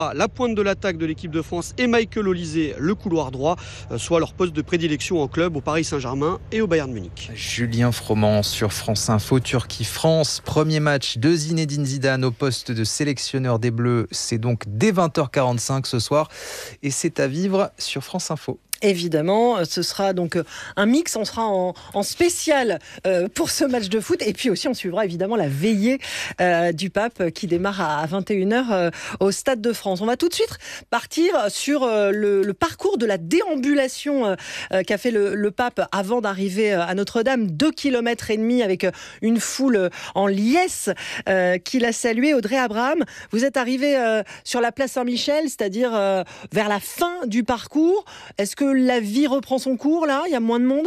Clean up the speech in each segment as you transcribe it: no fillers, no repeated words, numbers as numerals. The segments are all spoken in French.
La pointe de l'attaque de l'équipe de France et Michael Olise, le couloir droit, soit leur poste de prédilection en club au Paris Saint-Germain et au Bayern Munich. Julien Froment sur France Info, Turquie-France. Premier match de Zinedine Zidane au poste de sélectionneur des Bleus. C'est donc dès 20h45 ce soir et c'est à vivre sur France Info. Évidemment, ce sera donc un mix, on sera en spécial pour ce match de foot et puis aussi on suivra évidemment la veillée du pape qui démarre à 21h au Stade de France. On va tout de suite partir sur le parcours de la déambulation qu'a fait le pape avant d'arriver à Notre-Dame, 2,5 km avec une foule en liesse qui l'a salué. Audrey Abraham, vous êtes arrivé sur la place Saint-Michel, c'est-à-dire vers la fin du parcours. Est-ce que la vie reprend son cours là? Il y a moins de monde?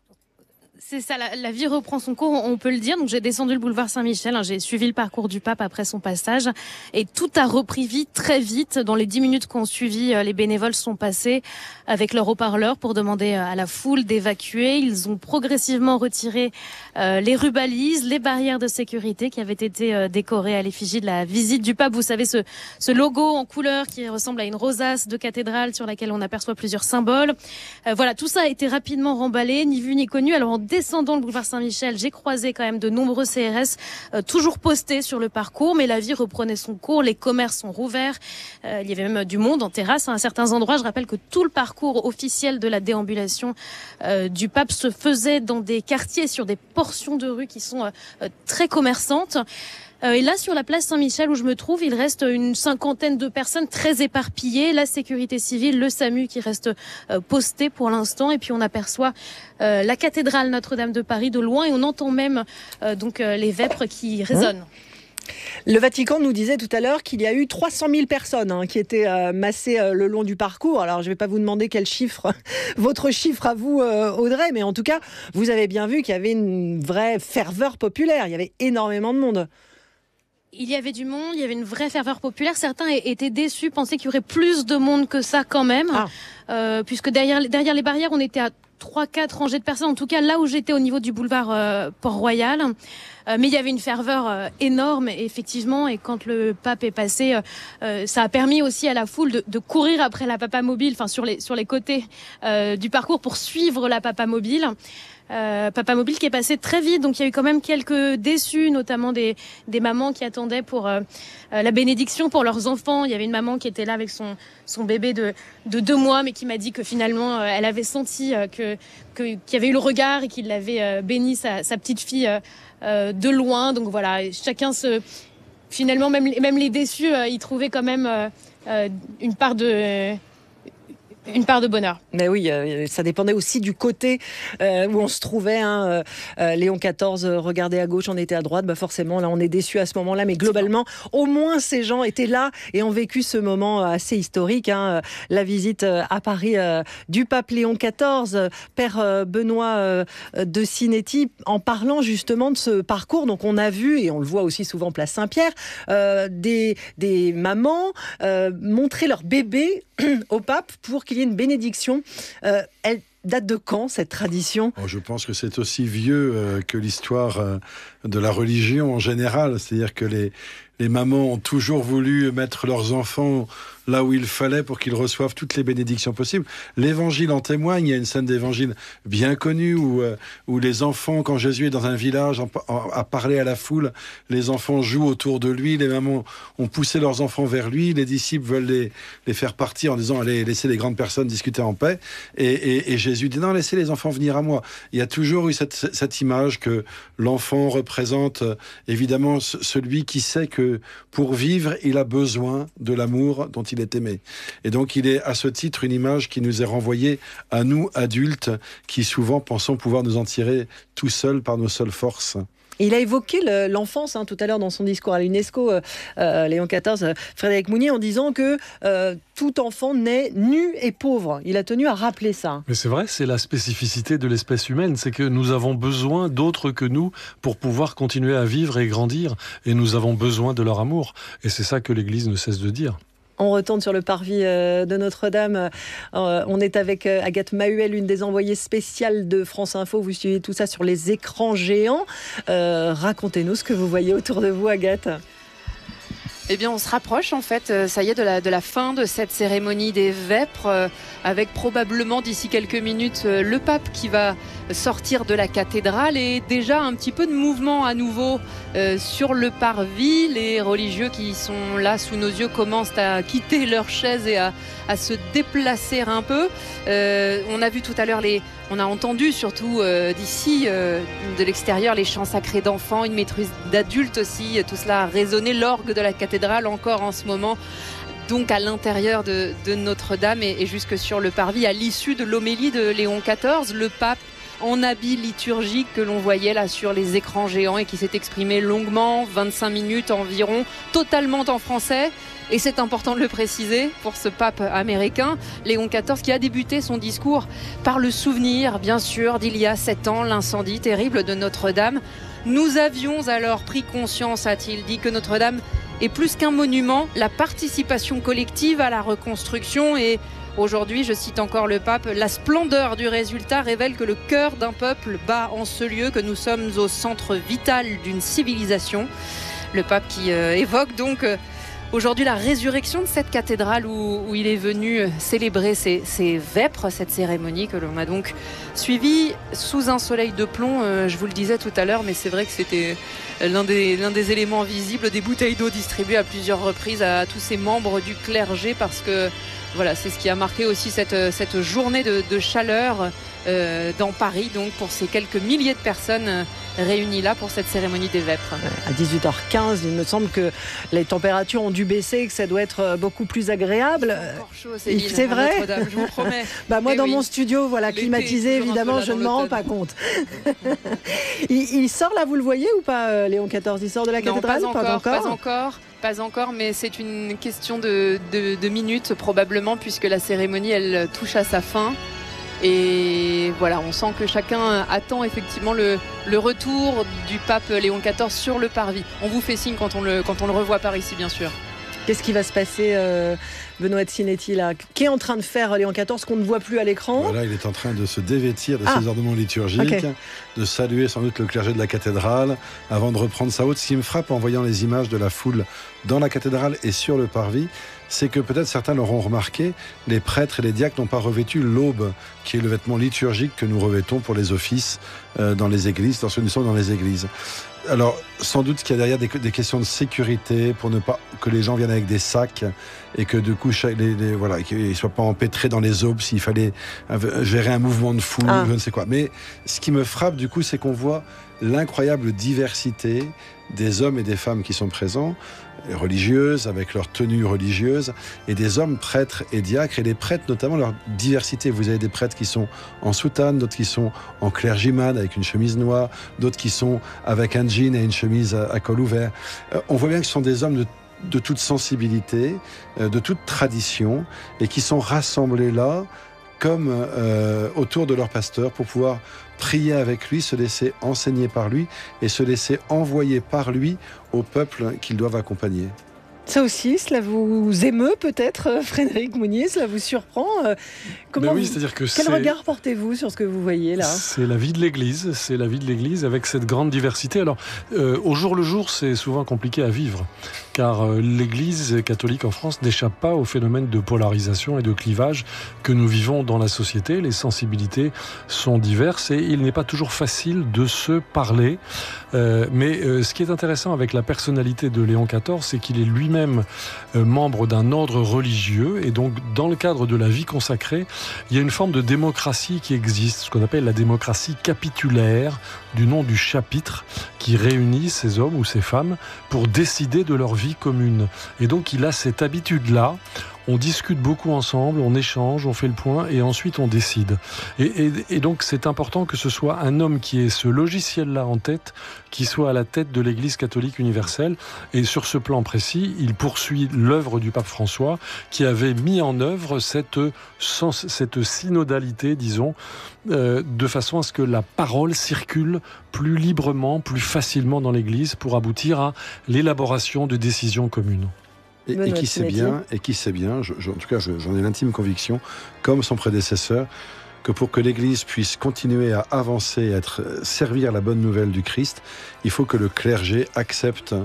C'est ça, la vie reprend son cours, on peut le dire. Donc j'ai descendu le boulevard Saint-Michel, j'ai suivi le parcours du pape après son passage et tout a repris vie très vite. Dans les 10 minutes qu'on suivi, les bénévoles sont passés avec leur haut-parleur pour demander à la foule d'évacuer. Ils ont progressivement retiré les rubalises, les barrières de sécurité qui avaient été décorées à l'effigie de la visite du pape. Vous savez, ce logo en couleur qui ressemble à une rosace de cathédrale sur laquelle on aperçoit plusieurs symboles. Voilà, tout ça a été rapidement remballé, ni vu ni connu. Alors en descendant le boulevard Saint-Michel, j'ai croisé quand même de nombreux CRS toujours postés sur le parcours, mais la vie reprenait son cours, les commerces sont rouverts, il y avait même du monde en terrasse à certains endroits. Je rappelle que tout le parcours officiel de la déambulation du pape se faisait dans des quartiers, sur des portions de rue qui sont très commerçantes. Et là, sur la place Saint-Michel où je me trouve, il reste une 50aine de personnes très éparpillées. La sécurité civile, le SAMU qui reste posté pour l'instant. Et puis on aperçoit la cathédrale Notre-Dame de Paris de loin et on entend même donc les vêpres qui résonnent. Le Vatican nous disait tout à l'heure qu'il y a eu 300 000 personnes qui étaient massées le long du parcours. Alors, je ne vais pas vous demander quel chiffre, votre chiffre à vous, Audrey, mais en tout cas, vous avez bien vu qu'il y avait une vraie ferveur populaire. Il y avait énormément de monde. Il y avait du monde, il y avait une vraie ferveur populaire. Certains étaient déçus, pensaient qu'il y aurait plus de monde que ça quand même. Puisque derrière les barrières, on était à 3-4 rangées de personnes. En tout cas, là où j'étais au niveau du boulevard Port-Royal. Mais il y avait une ferveur énorme, effectivement. Et quand le pape est passé, ça a permis aussi à la foule de courir après la papa mobile, enfin sur les côtés du parcours pour suivre la papa mobile. Papa mobile qui est passé très vite, donc il y a eu quand même quelques déçus, notamment des mamans qui attendaient pour la bénédiction pour leurs enfants. Il y avait une maman qui était là avec son bébé de 2 mois, mais qui m'a dit que finalement elle avait senti qu'il y avait eu le regard et qu'il l'avait béni sa petite fille de loin. Donc voilà, chacun finalement même les déçus, ils trouvaient quand même une part de bonheur. Mais oui, ça dépendait aussi du côté où on se trouvait. Léon XIV regardait à gauche, on était à droite. Forcément, là, on est déçu à ce moment-là. Mais globalement, au moins, ces gens étaient là et ont vécu ce moment assez historique. La visite à Paris du pape Léon XIV, Père Benoît de Sinetti, en parlant justement de ce parcours. Donc, on a vu, et on le voit aussi souvent place Saint-Pierre, des mamans montrer leur bébé au pape pour qu'il y ait une bénédiction. Elle date de quand, cette tradition ? Je pense que c'est aussi vieux que l'histoire de la religion en général. C'est-à-dire que les mamans ont toujours voulu mettre leurs enfants là où il fallait pour qu'ils reçoivent toutes les bénédictions possibles. L'évangile en témoigne. Il y a une scène d'évangile bien connue où les enfants, quand Jésus est dans un village à parler à la foule, les enfants jouent autour de lui, les mamans ont poussé leurs enfants vers lui, les disciples veulent les faire partir en disant allez, laissez les grandes personnes discuter en paix, et Jésus dit non, laissez les enfants venir à moi. Il y a toujours eu cette image que l'enfant représente évidemment celui qui sait que pour vivre, il a besoin de l'amour dont il est aimé. Et donc, il est à ce titre une image qui nous est renvoyée à nous, adultes, qui souvent pensons pouvoir nous en tirer tout seuls par nos seules forces. Il a évoqué l'enfance tout à l'heure dans son discours à l'UNESCO, Léon XIV, Frédéric Mounier, en disant que tout enfant naît nu et pauvre. Il a tenu à rappeler ça. Mais c'est vrai, c'est la spécificité de l'espèce humaine, c'est que nous avons besoin d'autres que nous pour pouvoir continuer à vivre et grandir. Et nous avons besoin de leur amour. Et c'est ça que l'Église ne cesse de dire. On retourne sur le parvis de Notre-Dame. On est avec Agathe Mahuel, une des envoyées spéciales de France Info. Vous suivez tout ça sur les écrans géants. Racontez-nous ce que vous voyez autour de vous, Agathe. Eh bien, on se rapproche en fait, ça y est, de la fin de cette cérémonie des vêpres, avec probablement d'ici quelques minutes le pape qui va sortir de la cathédrale et déjà un petit peu de mouvement à nouveau sur le parvis. Les religieux qui sont là sous nos yeux commencent à quitter leurs chaises et à se déplacer un peu. On a vu tout à l'heure on a entendu surtout d'ici, de l'extérieur, les chants sacrés d'enfants, une maîtrise d'adultes aussi. Tout cela a résonné, l'orgue de la cathédrale encore en ce moment. Donc à l'intérieur de Notre-Dame et jusque sur le parvis, à l'issue de l'homélie de Léon XIV, le pape en habit liturgique que l'on voyait là sur les écrans géants et qui s'est exprimé longuement, 25 minutes environ, totalement en français. Et c'est important de le préciser pour ce pape américain, Léon XIV, qui a débuté son discours par le souvenir, bien sûr, d'il y a 7 ans, l'incendie terrible de Notre-Dame. Nous avions alors pris conscience, a-t-il dit, que Notre-Dame est plus qu'un monument, la participation collective à la reconstruction. Et aujourd'hui, je cite encore le pape, la splendeur du résultat révèle que le cœur d'un peuple bat en ce lieu, que nous sommes au centre vital d'une civilisation. Le pape qui évoque donc aujourd'hui la résurrection de cette cathédrale où il est venu célébrer ses vêpres, cette cérémonie que l'on a donc suivie sous un soleil de plomb. Je vous le disais tout à l'heure, mais c'est vrai que c'était l'un des éléments visibles, des bouteilles d'eau distribuées à plusieurs reprises à tous ces membres du clergé, parce que voilà, c'est ce qui a marqué aussi cette journée de chaleur dans Paris, donc pour ces quelques milliers de personnes réunies là pour cette cérémonie des vêpres. À 18h15, il me semble que les températures ont dû baisser et que ça doit être beaucoup plus agréable. C'est encore chaud, Céline, c'est vrai, Notre-Dame, je vous promets. Moi, dans oui, mon studio, voilà, climatisé, évidemment, je ne m'en rends pas compte. il sort là, vous le voyez ou pas, Léon XIV? Il sort de la cathédrale? Pas encore, mais c'est une question de minutes probablement, puisque la cérémonie, elle touche à sa fin. Et voilà, on sent que chacun attend effectivement le retour du pape Léon XIV sur le parvis. On vous fait signe quand on le revoit par ici, bien sûr. Qu'est-ce qui va se passer, Benoît Sinetti, là? Qu'est en train de faire Léon XIV qu'on ne voit plus à l'écran? Voilà, il est en train de se dévêtir de ses ornements liturgiques, de saluer sans doute le clergé de la cathédrale avant de reprendre sa route. Ce qui me frappe en voyant les images de la foule dans la cathédrale et sur le parvis, c'est que peut-être certains l'auront remarqué, les prêtres et les diacres n'ont pas revêtu l'aube, qui est le vêtement liturgique que nous revêtons pour les offices dans les églises, lorsque nous sommes dans les églises. Alors, sans doute qu'il y a derrière des questions de sécurité, pour ne pas que les gens viennent avec des sacs et que du coup, voilà, qu'ils ne soient pas empêtrés dans les aubes s'il fallait gérer un mouvement de foule, je ne sais quoi. Mais ce qui me frappe du coup, c'est qu'on voit l'incroyable diversité des hommes et des femmes qui sont présents, religieuses, avec leur tenue religieuse, et des hommes prêtres et diacres, et les prêtres notamment, leur diversité. Vous avez des prêtres qui sont en soutane, d'autres qui sont en clergyman avec une chemise noire, d'autres qui sont avec un jean et une chemise à col ouvert. On voit bien que ce sont des hommes de toute sensibilité, de toute tradition, et qui sont rassemblés là comme autour de leur pasteur pour pouvoir prier avec lui, se laisser enseigner par lui et se laisser envoyer par lui au peuple qu'ils doivent accompagner. Ça aussi, cela vous émeut peut-être, Frédéric Mounier, cela vous surprend? Oui, c'est-à-dire que quel regard portez-vous sur ce que vous voyez là? C'est la vie de l'Église, avec cette grande diversité. Alors, au jour le jour, c'est souvent compliqué à vivre, car l'Église catholique en France n'échappe pas au phénomène de polarisation et de clivage que nous vivons dans la société. Les sensibilités sont diverses et il n'est pas toujours facile de se parler. Mais ce qui est intéressant avec la personnalité de Léon XIV, c'est qu'il est lui-même membre d'un ordre religieux, et donc dans le cadre de la vie consacrée, il y a une forme de démocratie qui existe, ce qu'on appelle la démocratie capitulaire, du nom du chapitre, qui réunit ces hommes ou ces femmes pour décider de leur vie commune. Et donc il a cette habitude-là. On discute beaucoup ensemble, on échange, on fait le point et ensuite on décide. Et donc c'est important que ce soit un homme qui ait ce logiciel-là en tête, qui soit à la tête de l'Église catholique universelle. Et sur ce plan précis, il poursuit l'œuvre du pape François, qui avait mis en œuvre cette synodalité, disons, de façon à ce que la parole circule plus librement, plus facilement dans l'Église pour aboutir à l'élaboration de décisions communes. Et qui sait bien, en tout cas j'en ai l'intime conviction, comme son prédécesseur, que pour que l'Église puisse continuer à avancer, servir la bonne nouvelle du Christ, il faut que le clergé accepte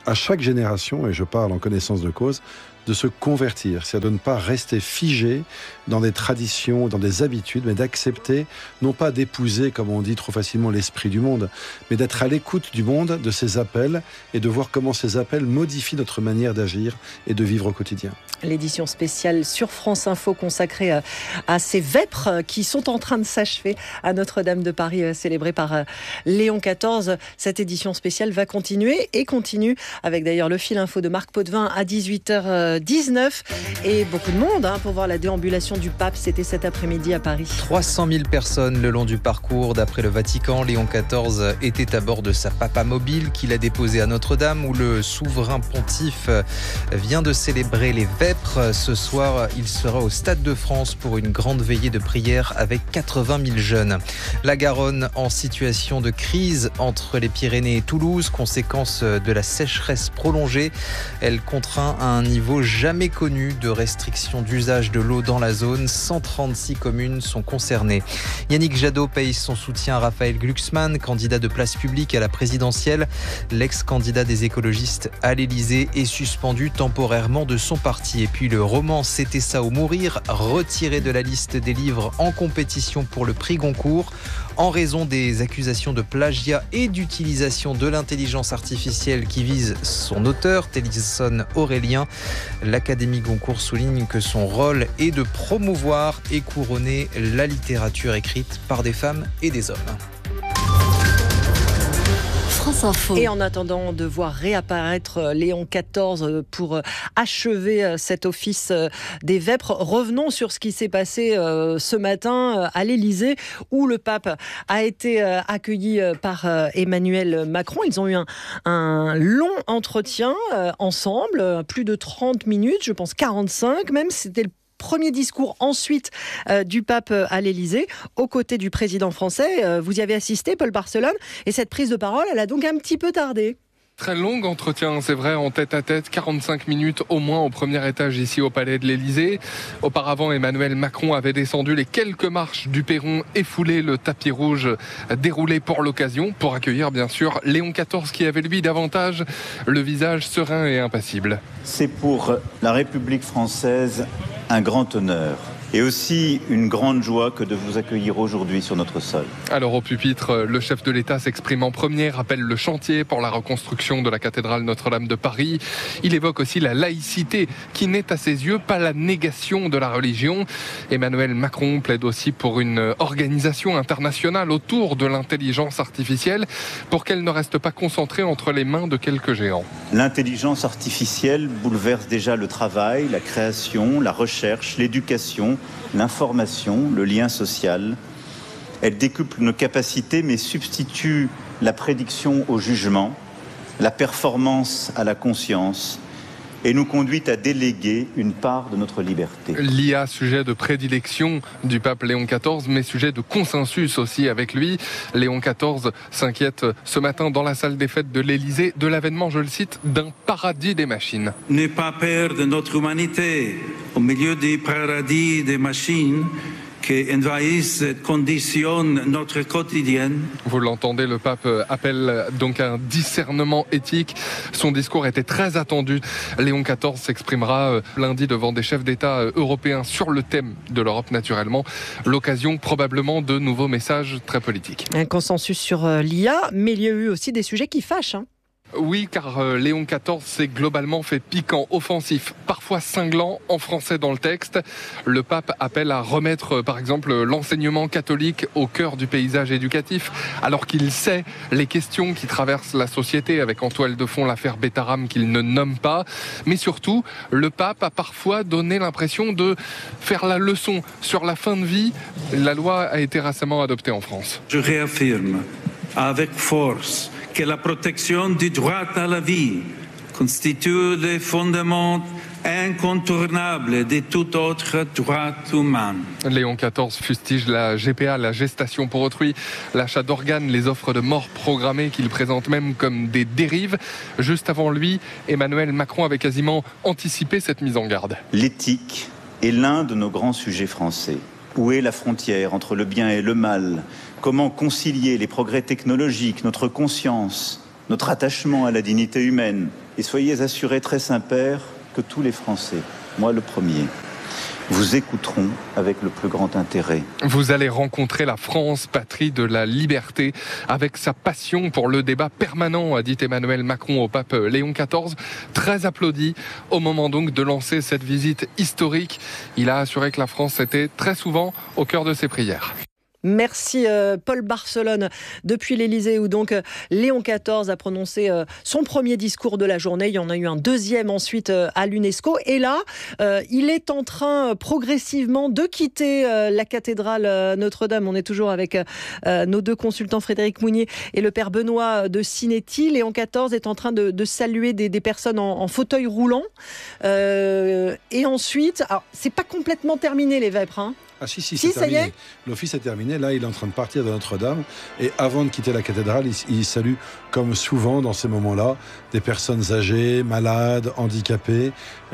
à chaque génération, et je parle en connaissance de cause, de se convertir, c'est-à-dire de ne pas rester figé dans des traditions, dans des habitudes, mais d'accepter, non pas d'épouser, comme on dit trop facilement, l'esprit du monde, mais d'être à l'écoute du monde, de ses appels, et de voir comment ces appels modifient notre manière d'agir et de vivre au quotidien. L'édition spéciale sur France Info consacrée à ces vêpres qui sont en train de s'achever à Notre-Dame de Paris, célébrée par Léon XIV. Cette édition spéciale va continuer et continue avec d'ailleurs le fil info de Marc Potvin à 18h19 et beaucoup de monde pour voir la déambulation du pape. C'était cet après-midi à Paris. 300 000 personnes le long du parcours. D'après le Vatican, Léon XIV était à bord de sa papa mobile qu'il a déposée à Notre-Dame où le souverain pontife vient de célébrer les vêpres. Ce soir, il sera au Stade de France pour une grande veillée de prière avec 80 000 jeunes. La Garonne en situation de crise entre les Pyrénées et Toulouse, conséquence de la sécheresse prolongée. Elle contraint à un niveau jamais connu de restriction d'usage de l'eau dans la zone. 136 communes sont concernées. Yannick Jadot paye son soutien à Raphaël Glucksmann, candidat de Place Publique à la présidentielle. L'ex-candidat des écologistes à l'Élysée est suspendu temporairement de son parti. Et puis le roman C'était ça ou mourir, retiré de la liste des livres en compétition pour le prix Goncourt en raison des accusations de plagiat et d'utilisation de l'intelligence artificielle qui vise son auteur, Tennyson Aurélien. L'Académie Goncourt souligne que son rôle est de promouvoir et couronner la littérature écrite par des femmes et des hommes. Et en attendant de voir réapparaître Léon XIV pour achever cet office des vêpres, revenons sur ce qui s'est passé ce matin à l'Élysée où le pape a été accueilli par Emmanuel Macron. Ils ont eu un long entretien ensemble, plus de 30 minutes, je pense 45 même, c'était le premier discours ensuite du pape à l'Élysée, aux côtés du président français. Vous y avez assisté, Paul Barcelone, et cette prise de parole, elle a donc un petit peu tardé. Très long entretien, c'est vrai, en tête-à-tête, 45 minutes au moins au premier étage ici au Palais de l'Élysée. Auparavant, Emmanuel Macron avait descendu les quelques marches du perron et foulé le tapis rouge déroulé pour l'occasion, pour accueillir bien sûr Léon XIV qui avait lui davantage le visage serein et impassible. C'est pour la République française un grand honneur et aussi une grande joie que de vous accueillir aujourd'hui sur notre sol. Alors au pupitre, le chef de l'État s'exprime en premier, rappelle le chantier pour la reconstruction de la cathédrale Notre-Dame de Paris. Il évoque aussi la laïcité qui n'est à ses yeux pas la négation de la religion. Emmanuel Macron plaide aussi pour une organisation internationale autour de l'intelligence artificielle pour qu'elle ne reste pas concentrée entre les mains de quelques géants. L'intelligence artificielle bouleverse déjà le travail, la création, la recherche, l'éducation, l'information, le lien social. Elle décuple nos capacités mais substitue la prédiction au jugement, la performance à la conscience et nous conduit à déléguer une part de notre liberté. L'IA, sujet de prédilection du pape Léon XIV, mais sujet de consensus aussi avec lui. Léon XIV s'inquiète ce matin dans la salle des fêtes de l'Élysée de l'avènement, je le cite, d'un paradis des machines. Ne pas perdre notre humanité au milieu des paradis des machines qui envahissent et conditionnent notre quotidien. Vous l'entendez, le pape appelle donc à un discernement éthique. Son discours était très attendu. Léon XIV s'exprimera lundi devant des chefs d'État européens sur le thème de l'Europe naturellement. L'occasion probablement de nouveaux messages très politiques. Un consensus sur l'IA, mais il y a eu aussi des sujets qui fâchent. Oui, car Léon XIV s'est globalement fait piquant, offensif, parfois cinglant en français dans le texte. Le pape appelle à remettre, par exemple, l'enseignement catholique au cœur du paysage éducatif, alors qu'il sait les questions qui traversent la société, avec en toile de fond l'affaire Bétaram qu'il ne nomme pas. Mais surtout, le pape a parfois donné l'impression de faire la leçon sur la fin de vie. La loi a été récemment adoptée en France. Je réaffirme avec force que la protection du droit à la vie constitue le fondement incontournable de tout autre droit humain. Léon XIV fustige la GPA, la gestation pour autrui, l'achat d'organes, les offres de mort programmées qu'il présente même comme des dérives. Juste avant lui, Emmanuel Macron avait quasiment anticipé cette mise en garde. L'éthique est l'un de nos grands sujets français. Où est la frontière entre le bien et le mal ? Comment concilier les progrès technologiques, notre conscience, notre attachement à la dignité humaine, Et soyez assurés, très Saint-Père, que tous les Français, moi le premier, vous écouteront avec le plus grand intérêt. Vous allez rencontrer la France, patrie de la liberté, avec sa passion pour le débat permanent, a dit Emmanuel Macron au pape Léon XIV, très applaudi au moment donc de lancer cette visite historique. Il a assuré que la France était très souvent au cœur de ses prières. Merci Paul Barcelone depuis l'Elysée où donc Léon XIV a prononcé son premier discours de la journée. Il y en a eu un deuxième ensuite à l'UNESCO. Et là, il est en train progressivement de quitter la cathédrale Notre-Dame. On est toujours avec nos deux consultants Frédéric Mounier et le père Benoît de Sinetti. Léon XIV est en train de saluer des personnes en fauteuil roulant. Et ensuite, alors c'est pas complètement terminé les vêpres, hein. Ah si, c'est terminé. Ça y est. L'office est terminé. Là, il est en train de partir de Notre-Dame. Et avant de quitter la cathédrale, il salue, comme souvent dans ces moments-là, des personnes âgées, malades, handicapées,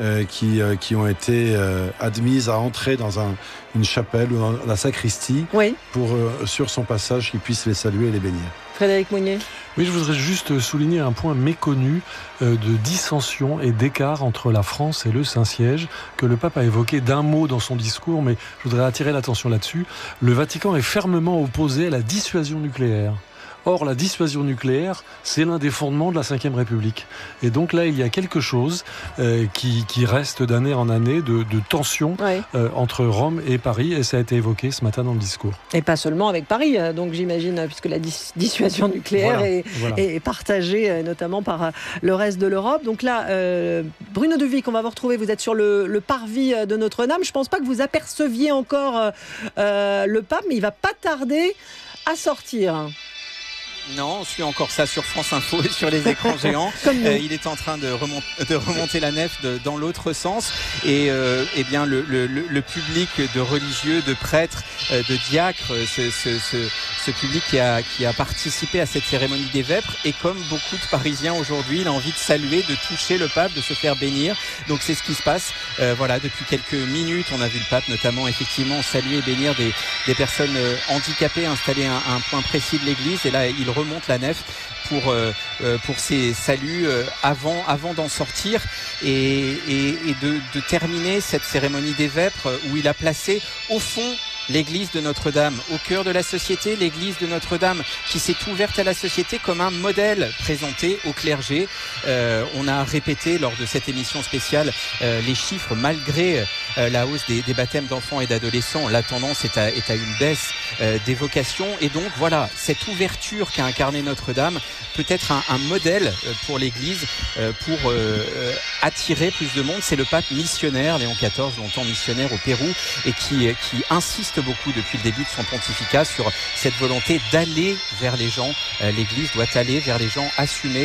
qui ont été admises à entrer dans une chapelle ou dans la sacristie, oui, pour, sur son passage, qu'ils puissent les saluer et les bénir. Frédéric Mounier. Oui, je voudrais juste souligner un point méconnu de dissension et d'écart entre la France et le Saint-Siège que le pape a évoqué d'un mot dans son discours, mais je voudrais attirer l'attention là-dessus. Le Vatican est fermement opposé à la dissuasion nucléaire. Or, la dissuasion nucléaire, c'est l'un des fondements de la Ve République. Et donc là, il y a quelque chose qui reste d'année en année de tension entre Rome et Paris. Et ça a été évoqué ce matin dans le discours. Et pas seulement avec Paris, donc j'imagine, puisque la dissuasion nucléaire est partagée notamment par le reste de l'Europe. Donc là, Bruno Duvic, on va vous retrouver. Vous êtes sur le parvis de Notre-Dame. Je ne pense pas que vous aperceviez encore le pape, mais il ne va pas tarder à sortir. Non, on suit encore ça sur France Info et sur les écrans géants. Il est en train de remonter la nef dans l'autre sens. Et bien le public de religieux, de prêtres, de diacres, ce public qui a participé à cette cérémonie des vêpres, et comme beaucoup de Parisiens aujourd'hui, il a envie de saluer, de toucher le pape, de se faire bénir. Donc c'est ce qui se passe. Depuis quelques minutes, on a vu le pape notamment effectivement saluer et bénir des personnes handicapées installées à un point précis de l'église. Et là, il remonte la nef pour ses saluts avant d'en sortir et de terminer cette cérémonie des vêpres où il a placé au fond l'église de Notre-Dame, au cœur de la société, l'église de Notre-Dame qui s'est ouverte à la société comme un modèle présenté au clergé. On a répété lors de cette émission spéciale les chiffres, malgré la hausse des baptêmes d'enfants et d'adolescents. La tendance est à une baisse des vocations. Et donc voilà, cette ouverture qu'a incarnée Notre-Dame peut être un modèle pour l'église, pour attirer plus de monde. C'est le pape missionnaire, Léon XIV, longtemps missionnaire au Pérou, et qui insiste beaucoup depuis le début de son pontificat sur cette volonté d'aller vers les gens. L'Église doit aller vers les gens, assumer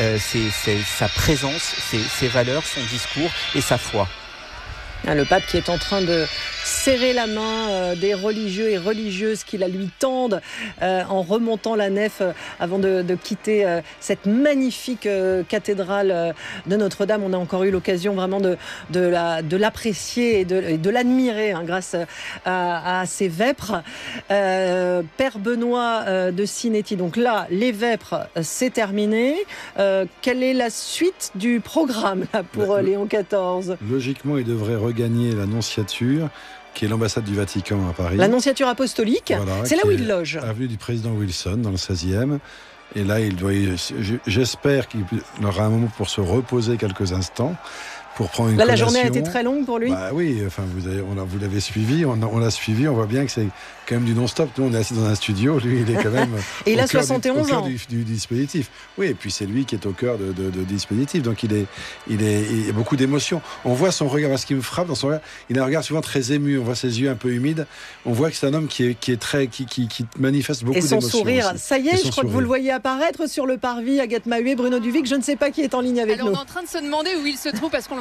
sa présence, ses valeurs, son discours et sa foi. Le pape qui est en train de serrer la main des religieux et religieuses qui la lui tendent en remontant la nef avant de quitter cette magnifique cathédrale de Notre-Dame. On a encore eu l'occasion vraiment de l'apprécier et de l'admirer grâce à ces vêpres. Père Benoît de Sinetti, donc là, les vêpres, c'est terminé. Quelle est la suite du programme là, pour Léon XIV ? Logiquement, il devrait regagner la nonciature, qui est l'ambassade du Vatican à Paris. La nonciature apostolique, c'est là où il loge. Avenue du Président Wilson, dans le 16e. Et là, j'espère qu'il aura un moment pour se reposer quelques instants, pour prendre une collation. La journée a été très longue pour lui. Oui, enfin, vous l'avez suivi, on l'a suivi, on voit bien que c'est quand même du non-stop. Nous, on est assis dans un studio, lui, il est quand même et il a 71 ans. Du dispositif. Oui, et puis c'est lui qui est au cœur de dispositif, donc il a beaucoup d'émotions. On voit son regard, ce qui me frappe dans son regard, il a un regard souvent très ému, on voit ses yeux un peu humides, on voit que c'est un homme qui manifeste beaucoup d'émotions. Et son sourire, aussi. Ça y est, je crois que vous le voyez apparaître sur le parvis, Agathe Mahuet, Bruno Duvic, je ne sais pas qui est en ligne avec nous. On est en train de se demander où il se trouve, parce qu'on le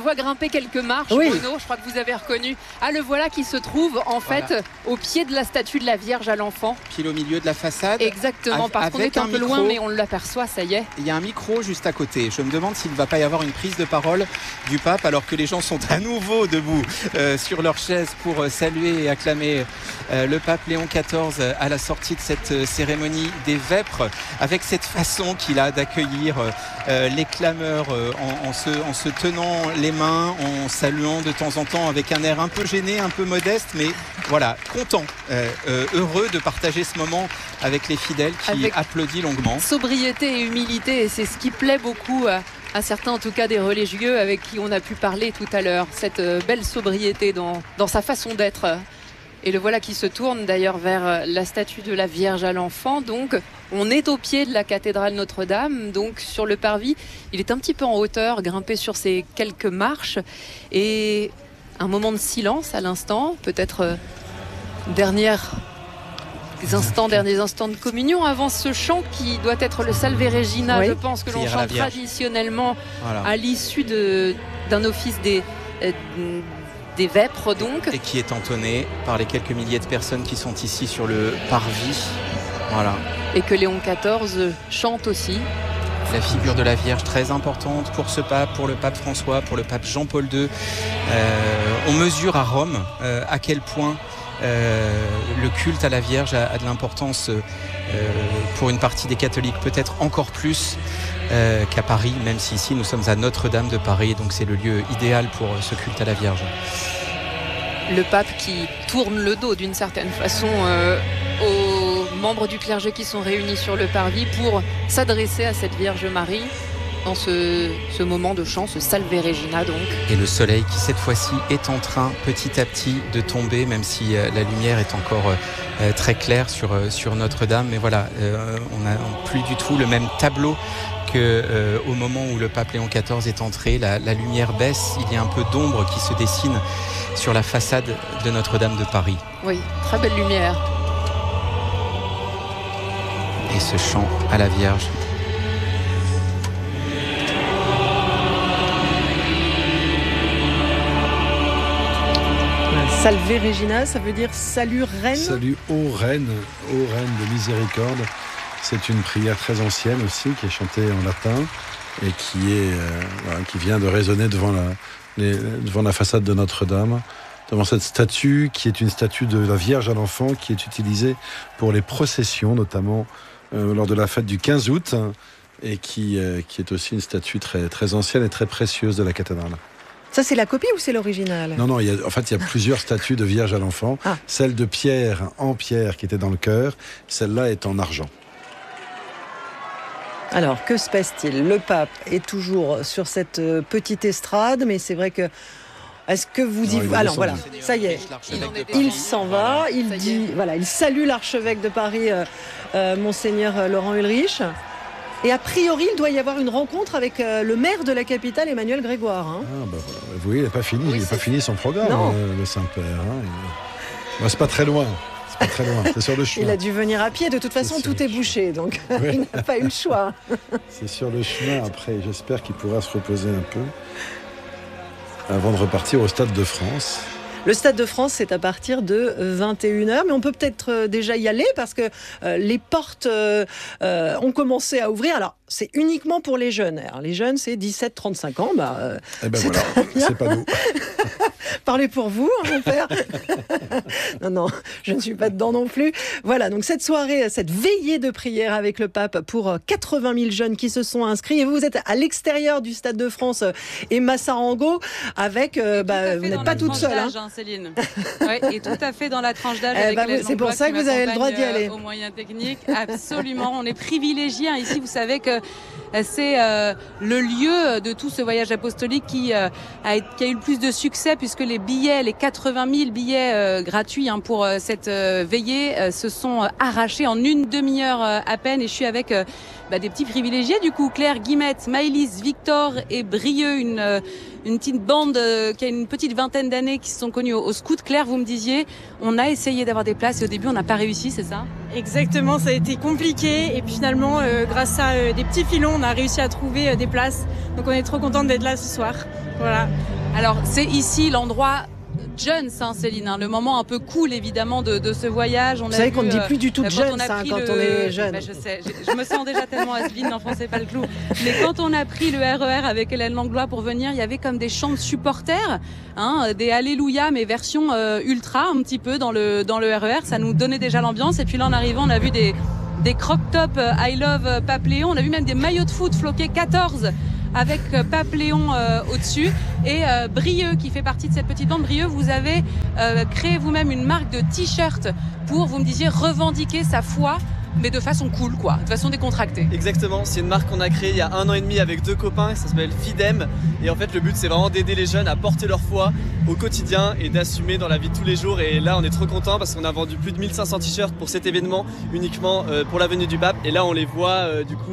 vois grimper quelques marches, Oui. Bruno, je crois que vous avez reconnu. Ah, le voilà qui se trouve en fait au pied de la statue de la Vierge à l'enfant. Pile au milieu de la façade. Exactement, parce qu'on est un peu loin, mais on l'aperçoit, ça y est. Il y a un micro juste à côté. Je me demande s'il ne va pas y avoir une prise de parole du pape alors que les gens sont à nouveau debout sur leur chaise pour saluer et acclamer le pape Léon XIV à la sortie de cette cérémonie des vêpres, avec cette façon qu'il a d'accueillir les clameurs en se tenant les mains, en saluant de temps en temps avec un air un peu gêné, un peu modeste, mais voilà, content, heureux de partager ce moment avec les fidèles qui avec applaudissent longuement. Sobriété et humilité, et c'est ce qui plaît beaucoup à certains, en tout cas des religieux avec qui on a pu parler tout à l'heure. Cette belle sobriété dans sa façon d'être. Et le voilà qui se tourne d'ailleurs vers la statue de la Vierge à l'enfant. Donc on est au pied de la cathédrale Notre-Dame, donc sur le parvis. Il est un petit peu en hauteur, grimpé sur ces quelques marches. Et un moment de silence à l'instant, peut-être derniers instants de communion avant ce chant qui doit être le Salve Regina, je pense, que l'on chante traditionnellement à l'issue d'un office des vêpres donc. Et qui est entonné par les quelques milliers de personnes qui sont ici sur le parvis. Voilà. Et que Léon XIV chante aussi. La figure de la Vierge très importante pour ce pape, pour le pape François, pour le pape Jean-Paul II. On mesure à Rome à quel point le culte à la Vierge a de l'importance pour une partie des catholiques, peut-être encore plus qu'à Paris, même si ici nous sommes à Notre-Dame de Paris, donc c'est le lieu idéal pour ce culte à la Vierge. Le pape qui tourne le dos d'une certaine façon aux membres du clergé qui sont réunis sur le parvis pour s'adresser à cette Vierge Marie dans ce moment de chant, ce Salve Regina donc. Et le soleil qui cette fois-ci est en train petit à petit de tomber, même si la lumière est encore très claire sur Notre-Dame. Mais voilà, on n'a plus du tout le même tableau qu'au moment où le pape Léon XIV est entré. La lumière baisse, il y a un peu d'ombre qui se dessine sur la façade de Notre-Dame de Paris. Oui, très belle lumière. Et ce chant à la Vierge. Salve Regina, ça veut dire salut reine. Salut ô reine de miséricorde. C'est une prière très ancienne aussi, qui est chantée en latin et qui vient de résonner devant la façade de Notre-Dame, devant cette statue qui est une statue de la Vierge à l'enfant, qui est utilisée pour les processions, notamment lors de la fête du 15 août, et qui est aussi une statue très, très ancienne et très précieuse de la cathédrale. Ça, c'est la copie ou c'est l'original ? Non, il y a plusieurs statues de Vierge à l'enfant. Ah. Celle de Pierre, en pierre, qui était dans le chœur, celle-là est en argent. Alors, que se passe-t-il ? Le pape est toujours sur cette petite estrade, mais c'est vrai que... Est-ce que vous y... Alors voilà, ça y est, il s'en va, il salue l'archevêque de Paris, Monseigneur Laurent Ulrich. Et a priori, il doit y avoir une rencontre avec le maire de la capitale, Emmanuel Grégoire. Hein. Ah bah voilà. Oui, il n'a pas fini son programme, le Saint-Père. Hein. C'est pas très loin. C'est sur le chemin. Il a dû venir à pied. De toute façon, tout est bouché, donc il n'a pas eu le choix. C'est sur le chemin. Après, j'espère qu'il pourra se reposer un peu avant de repartir au Stade de France. Le Stade de France, c'est à partir de 21h, mais on peut peut-être déjà y aller parce que les portes ont commencé à ouvrir. Alors, c'est uniquement pour les jeunes. Alors, les jeunes, c'est 17-35 ans. C'est voilà, c'est pas nous. Parlez pour vous, hein, mon père. Non, je ne suis pas dedans non plus. Voilà, donc cette soirée, cette veillée de prière avec le pape pour 80 000 jeunes qui se sont inscrits. Et vous êtes à l'extérieur du Stade de France, Emma Sarango, avec... vous n'êtes pas toute seule. Hein, Céline. Et tout à fait dans la tranche d'âge. C'est pour ça que vous avez le droit d'y aller. Aux moyens techniques, absolument. On est privilégiés. Ici, vous savez que c'est le lieu de tout ce voyage apostolique qui a eu le plus de succès, puisque les billets, les 80 000 billets gratuits pour cette veillée se sont arrachés en une demi-heure à peine. Et je suis avec des petits privilégiés du coup. Claire, Guillemette, Maëlys, Victor et Brieux, une petite bande qui a une petite vingtaine d'années qui se sont connus au scout. Claire, vous me disiez, on a essayé d'avoir des places et au début on n'a pas réussi, c'est ça ? Exactement, ça a été compliqué et puis finalement grâce à des petits filons on a réussi à trouver des places, donc on est trop contente d'être là ce soir. Voilà. Alors c'est ici l'endroit Jones, Céline, le moment un peu cool évidemment de ce voyage. Vous savez qu'on ne dit plus du tout Jones quand on est jeune. Je sais, je me sens déjà tellement has-been, n'enfoncez pas le clou. Mais quand on a pris le RER avec Hélène Langlois pour venir, il y avait comme des chants de supporters, des Alléluia mais version ultra un petit peu dans le RER. Ça nous donnait déjà l'ambiance. Et puis là en arrivant, on a vu des crop-top I Love Pape Léon. On a vu même des maillots de foot floqués 14 avec Pape Léon au-dessus et Brieux qui fait partie de cette petite bande. Brieux, vous avez créé vous-même une marque de t-shirt pour, vous me disiez, revendiquer sa foi, mais de façon cool, quoi, de façon décontractée. Exactement, c'est une marque qu'on a créée il y a 1 an et demi avec 2 copains, ça s'appelle Fidem, et en fait le but c'est vraiment d'aider les jeunes à porter leur foi au quotidien et d'assumer dans la vie de tous les jours. Et là on est trop contents parce qu'on a vendu plus de 1500 t-shirts pour cet événement uniquement pour la venue du pape, et là on les voit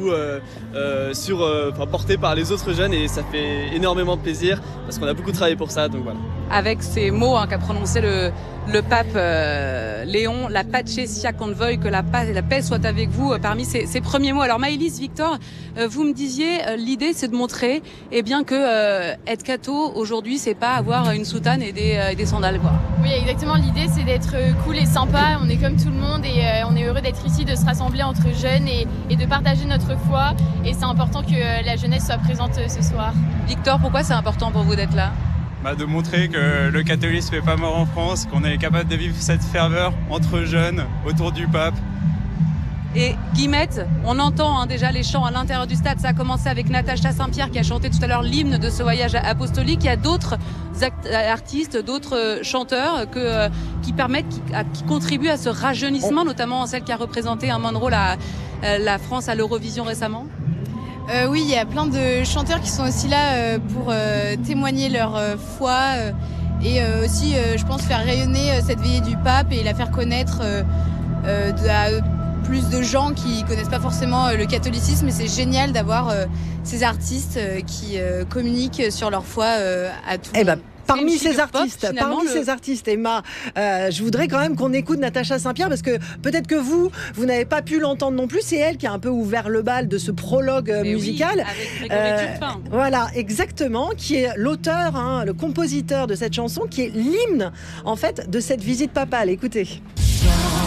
portés par les autres jeunes et ça fait énormément plaisir parce qu'on a beaucoup travaillé pour ça, donc voilà. Avec ces mots qu'a prononcé le pape Léon, la pace sia convoy, que la paix soit avec vous, parmi ces premiers mots. Alors Maëlys, Victor, vous me disiez, l'idée c'est de montrer que être catho aujourd'hui c'est pas avoir une soutane et des sandales, quoi. Oui, exactement, l'idée c'est d'être cool et sympa, on est comme tout le monde et on est heureux d'être ici, de se rassembler entre jeunes et de partager notre foi, et c'est important que la jeunesse soit présente ce soir. Victor, pourquoi c'est important pour vous d'être là ? De montrer que le catholisme n'est pas mort en France, qu'on est capable de vivre cette ferveur entre jeunes autour du pape. Et Guillemette, on entend déjà les chants à l'intérieur du stade. Ça a commencé avec Natacha Saint-Pierre qui a chanté tout à l'heure l'hymne de ce voyage apostolique. Il y a d'autres artistes, d'autres chanteurs qui contribuent à ce rajeunissement, notamment celle qui a représenté à Monroe la France à l'Eurovision récemment. Oui, il y a plein de chanteurs qui sont aussi là pour témoigner leur foi et aussi, je pense, faire rayonner cette veillée du pape et la faire connaître à plus de gens qui connaissent pas forcément le catholicisme. Et c'est génial d'avoir ces artistes qui communiquent sur leur foi à tout le monde. Parmi ces artistes, Emma, je voudrais quand même qu'on écoute Natacha Saint-Pierre parce que peut-être que vous n'avez pas pu l'entendre non plus. C'est elle qui a un peu ouvert le bal de ce prologue musical. Oui, avec Turpin. Voilà, exactement, qui est l'auteur, le compositeur de cette chanson, qui est l'hymne en fait de cette visite papale. Écoutez.